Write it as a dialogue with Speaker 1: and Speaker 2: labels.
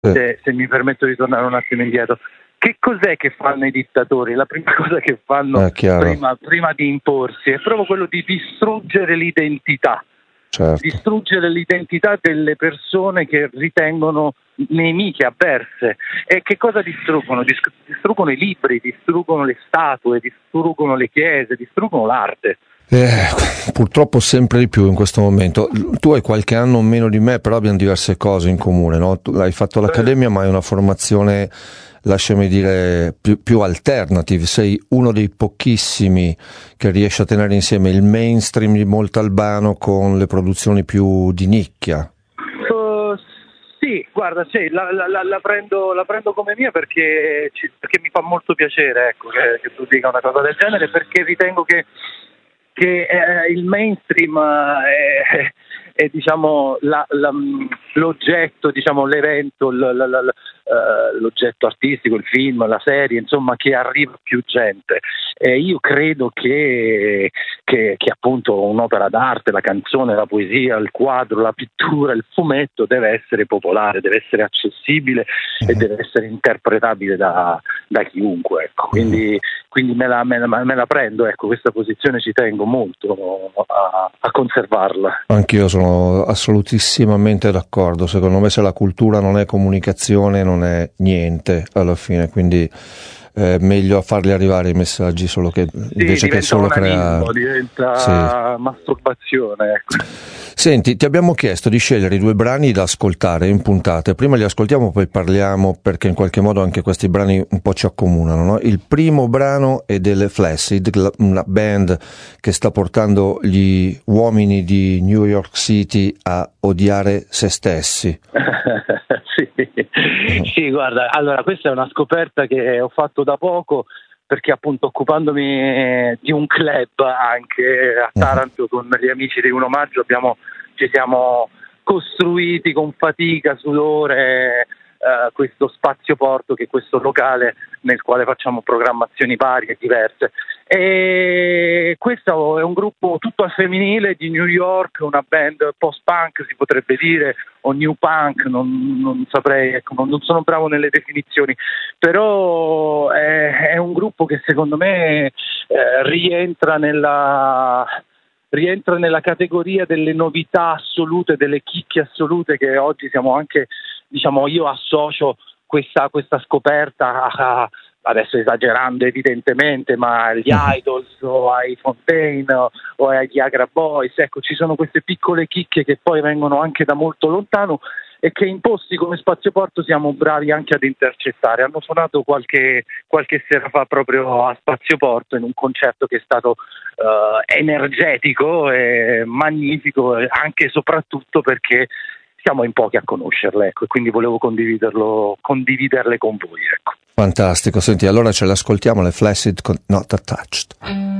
Speaker 1: se mi permetto di tornare un attimo indietro. Che cos'è che fanno i dittatori? La prima cosa che fanno prima di imporsi è proprio quello di distruggere l'identità.
Speaker 2: Certo.
Speaker 1: Distruggere l'identità delle persone che ritengono nemiche, avverse. E che cosa distruggono? Distruggono i libri, distruggono le statue, distruggono le chiese, distruggono l'arte.
Speaker 2: Purtroppo sempre di più in questo momento. Tu hai qualche anno meno di me, però abbiamo diverse cose in comune, no? Tu hai fatto l'accademia, ma hai una formazione, lasciami dire, più alternative. Sei uno dei pochissimi che riesce a tenere insieme il mainstream di Montalbano con le produzioni più di nicchia.
Speaker 1: Sì, guarda, sì, la prendo come mia perché mi fa molto piacere, ecco, che tu dica una cosa del genere, perché ritengo che il mainstream è diciamo l'oggetto, diciamo l'evento, l'oggetto artistico, il film, la serie, insomma, che arriva a più gente. Io credo che appunto un'opera d'arte, la canzone, la poesia, il quadro, la pittura, il fumetto deve essere popolare, deve essere accessibile e deve essere interpretabile da chiunque, ecco. Quindi me la prendo, ecco, questa posizione ci tengo molto a conservarla.
Speaker 2: Anch'io sono assolutissimamente d'accordo. Secondo me, se la cultura non è comunicazione, non è niente alla fine, quindi meglio a farli arrivare i messaggi solo che invece che solo creare.
Speaker 1: Diventa masturbazione, ecco.
Speaker 2: Senti, ti abbiamo chiesto di scegliere i 2 brani da ascoltare in puntate. Prima li ascoltiamo, poi parliamo, perché in qualche modo anche questi brani un po' ci accomunano, no? Il primo brano è delle Flaccid, una band che sta portando gli uomini di New York City a odiare se stessi.
Speaker 1: Sì, guarda, allora questa è una scoperta che ho fatto da poco, perché appunto occupandomi di un club anche a Taranto con gli amici di Un Omaggio ci siamo costruiti con fatica, sudore, questo spazio porto, che è questo locale nel quale facciamo programmazioni varie e diverse. E questo è un gruppo tutto al femminile di New York, una band post-punk si potrebbe dire, o new punk, non saprei, ecco, non sono bravo nelle definizioni, però è un gruppo che secondo me rientra nella categoria delle novità assolute, delle chicche assolute, che oggi siamo anche, diciamo, io associo questa scoperta adesso esagerando evidentemente, ma agli Idols o ai Fontaine o agli Agra Boys, ecco, ci sono queste piccole chicche che poi vengono anche da molto lontano e che in posti come Spazio Porto siamo bravi anche ad intercettare. Hanno suonato qualche sera fa proprio a Spazio Porto in un concerto che è stato energetico e magnifico, anche e soprattutto perché siamo in pochi a conoscerle, ecco, e quindi volevo condividerle con voi, ecco.
Speaker 2: Fantastico, senti, allora ce l'ascoltiamo, le Flaccid con Not Attached.